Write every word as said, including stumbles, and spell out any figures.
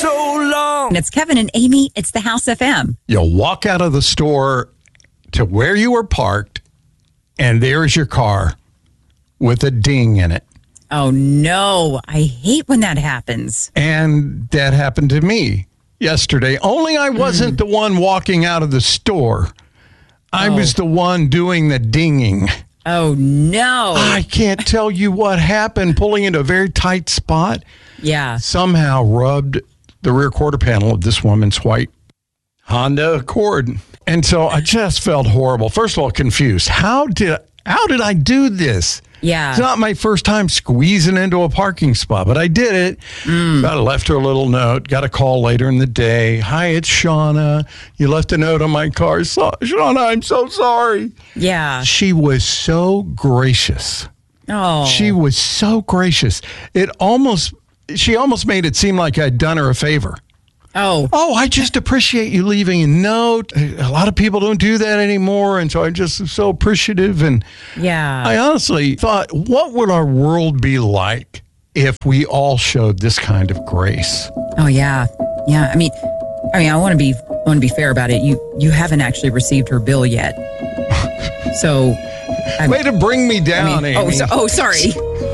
so long. And it's Kevin and Amy. It's the House F M. You'll walk out of the store to where you were parked, and there's your car with a ding in it. Oh, no. I hate when that happens. And that happened to me yesterday. Only I wasn't mm. the one walking out of the store. I oh. was the one doing the dinging. Oh, no. I can't tell you what happened. Pulling into a very tight spot. Yeah. Somehow rubbed the rear quarter panel of this woman's white Honda Accord. And so I just felt horrible. First of all, confused. How did, how did I do this? Yeah. It's not my first time squeezing into a parking spot, but I did it. Mm. I left her a little note. Got a call later in the day. Hi, it's Shauna. You left a note on my car. So, Shauna, I'm so sorry. Yeah. She was so gracious. Oh. She was so gracious. It almost, she almost made it seem like I'd done her a favor. Oh. Oh, I just appreciate you leaving a note. A lot of people don't do that anymore. And so I'm just so appreciative. And yeah, I honestly thought, what would our world be like if we all showed this kind of grace? Oh, yeah. Yeah. I mean, I mean, I want to be I want to be fair about it. You you haven't actually received her bill yet. So. I Way mean, to bring me down, I mean, Amy. Oh, so, oh, sorry.